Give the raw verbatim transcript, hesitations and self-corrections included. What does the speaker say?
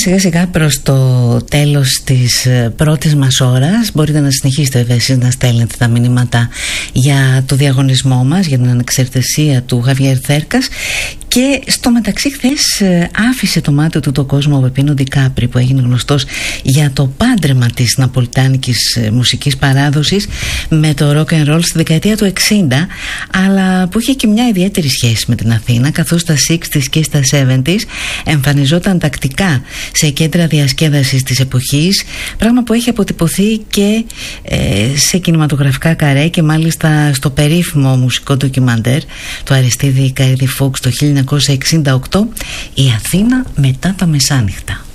σιγά σιγά προς το τέλος της πρώτης μας ώρας. Μπορείτε να συνεχίσετε βέβαια εσείς να στέλνετε τα μηνύματα για το διαγωνισμό μας, για την ανεξαρτησία του Χαβιέρ Θέρκας. Και στο μεταξύ χθες άφησε το μάτι του το κόσμο ο Πεπίνο Ντικάπρι, που έγινε γνωστός για το πάντρεμα της ναπολιτάνικης μουσικής παράδοσης με το rock and roll στη δεκαετία του εξήντα, αλλά που είχε και μια ιδιαίτερη σχέση με την Αθήνα, καθώς στα εξήντα και στα εβδομήντα εμφανιζόταν τακτικά σε κέντρα διασκέδασης της εποχής, πράγμα που έχει αποτυπωθεί και ε, σε κινηματογραφικά καρέ, και μάλιστα στο περίφημο μουσικό ντοκιμαντέρ του Αριστίδη Καΐδη Φούξ το χίλια εννιακόσια εξήντα οκτώ, «Η Αθήνα μετά τα μεσάνυχτα».